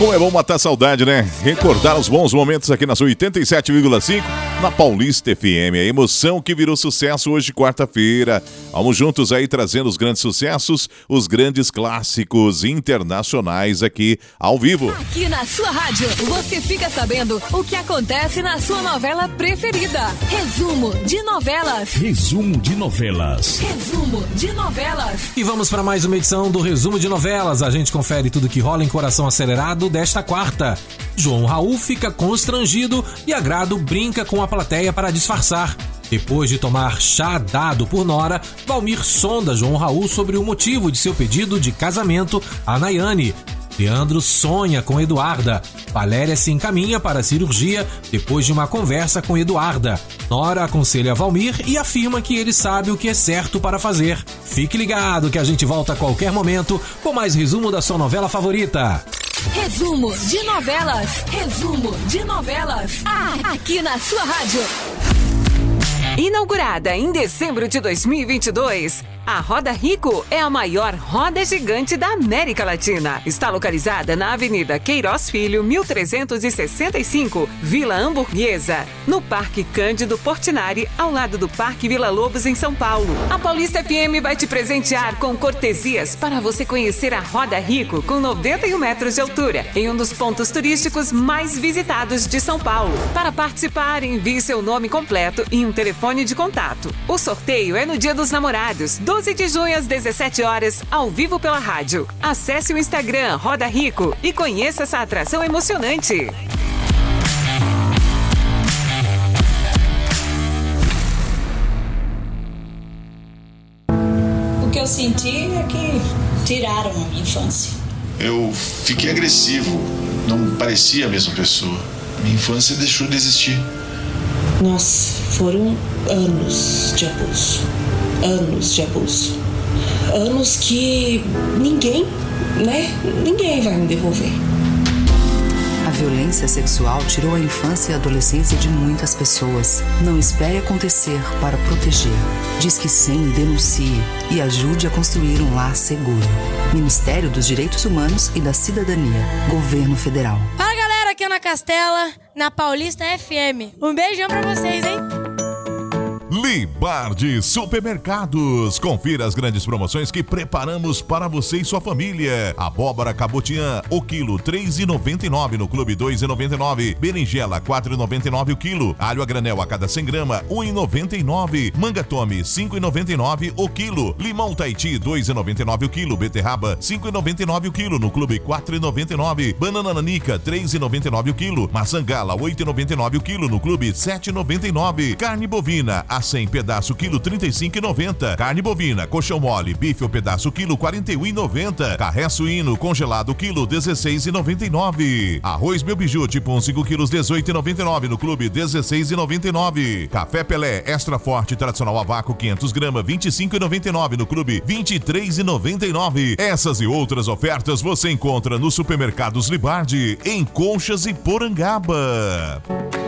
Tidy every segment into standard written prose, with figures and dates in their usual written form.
Como é bom matar a saudade, né? Recordar os bons momentos aqui na sua 87,5, na Paulista FM. A emoção que virou sucesso hoje, quarta-feira. Vamos juntos aí trazendo os grandes sucessos, os grandes clássicos internacionais aqui ao vivo. Aqui na sua rádio, você fica sabendo o que acontece na sua novela preferida. Resumo de novelas. Resumo de novelas. Resumo de novelas. E vamos para mais uma edição do Resumo de Novelas. A gente confere tudo que rola em Coração Acelerado desta quarta. João Raul fica constrangido e Agrado brinca com a plateia para disfarçar. Depois de tomar chá dado por Nora, Valmir sonda João Raul sobre o motivo de seu pedido de casamento a Nayane. Leandro sonha com Eduarda. Valéria se encaminha para a cirurgia depois de uma conversa com Eduarda. Nora aconselha Valmir e afirma que ele sabe o que é certo para fazer. Fique ligado que a gente volta a qualquer momento com mais resumo da sua novela favorita. Resumo de novelas. Resumo de novelas. Aqui na sua rádio. Inaugurada em dezembro de 2022, a Roda Rico é a maior roda gigante da América Latina. Está localizada na Avenida Queiroz Filho, 1365, Vila Hamburguesa, no Parque Cândido Portinari, ao lado do Parque Vila Lobos, em São Paulo. A Paulista FM vai te presentear com cortesias para você conhecer a Roda Rico com 91 metros de altura, em um dos pontos turísticos mais visitados de São Paulo. Para participar, envie seu nome completo e um telefone de contato. O sorteio é no Dia dos Namorados, 12 de junho às 17 horas, ao vivo pela rádio. Acesse o Instagram Roda Rico e conheça essa atração emocionante. O que eu senti é que tiraram a minha infância. Eu fiquei agressivo, não parecia a mesma pessoa. Minha infância deixou de existir. Nossa, foram anos de abuso. Anos de abuso. Anos que ninguém vai me devolver. A violência sexual tirou a infância e a adolescência de muitas pessoas. Não espere acontecer para proteger. Diz que sim, denuncie e ajude a construir um lar seguro. Ministério dos Direitos Humanos e da Cidadania. Governo Federal. Fala galera, aqui é Ana Castela, na Paulista FM. Um beijão pra vocês, hein? Libardi Supermercados. Confira as grandes promoções que preparamos para você e sua família. Abóbora cabotiã, o quilo, R$ 3,99 no Clube, R$ 2,99. Berinjela, R$ 4,99 o quilo. Alho a granel a cada 100 gramas, R$ 1,99. Manga tome, R$ 5,99 o quilo. Limão Tahiti, R$ 2,99 o quilo. Beterraba, R$ 5,99 o quilo no Clube, R$ 4,99. Banana nanica, R$ 3,99 o quilo. Maçã gala, R$ 8,99 o quilo no Clube, R$ 7,99. Carne bovina, a 100 pedaço quilo, R$ 35,90. Carne bovina, colchão mole, bife o pedaço quilo, R$ 41,90. Carré suíno congelado quilo, R$ 16,99. Arroz Meu Biju tipo 1 5 quilos, R$ 18,99 no Clube, R$ 16,99. Café Pelé extra forte tradicional a vácuo 500 gramas, R$ 25,99 no Clube, R$ 23,99. Essas e outras ofertas você encontra nos supermercados Libardi, em Conchas e Porangaba.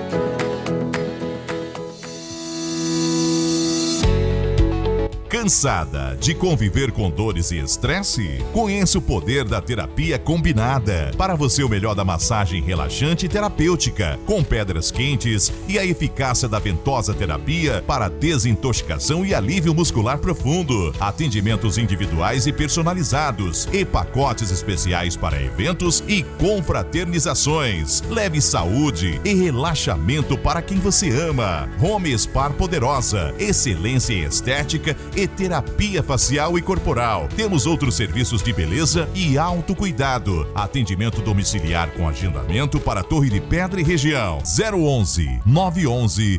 Cansada de conviver com dores e estresse? Conheça o poder da terapia combinada. Para você, o melhor da massagem relaxante e terapêutica, com pedras quentes e a eficácia da ventosa terapia para desintoxicação e alívio muscular profundo. Atendimentos individuais e personalizados e pacotes especiais para eventos e confraternizações. Leve saúde e relaxamento para quem você ama. Home Spa Poderosa, excelência em estética e terapia facial e corporal. Temos outros serviços de beleza e autocuidado. Atendimento domiciliar com agendamento para Torre de Pedra e região. 011 911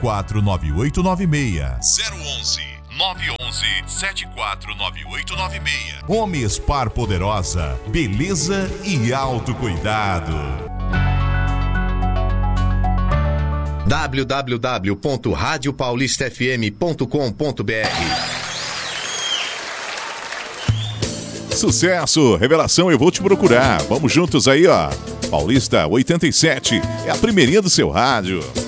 749896. 011 911 749896. Home Spa Poderosa, beleza e autocuidado. www.radiopaulistafm.com.br. Sucesso, revelação, eu vou te procurar. Vamos juntos aí, ó. Paulista 87, é a primeirinha do seu rádio.